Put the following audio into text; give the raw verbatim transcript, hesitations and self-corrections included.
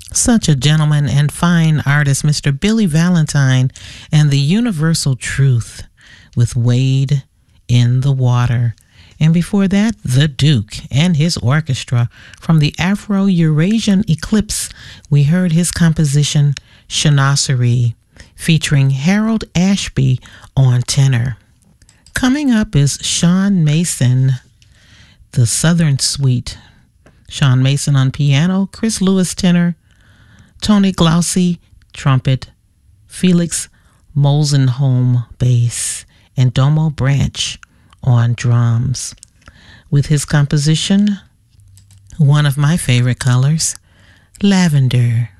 Such a gentleman and fine artist, Mister Billy Valentine, and the Universal Truth with Wade in the Water. And before that, The Duke and his orchestra. From the Afro-Eurasian Eclipse, we heard his composition, Chanasserie, featuring Harold Ashby on tenor. Coming up is Sean Mason, the Southern Suite. Sean Mason on piano, Chris Lewis tenor, Tony Glaucy trumpet, Felix Molzenholm bass, and Domo Branch on drums. With his composition, one of my favorite colors, Lavender.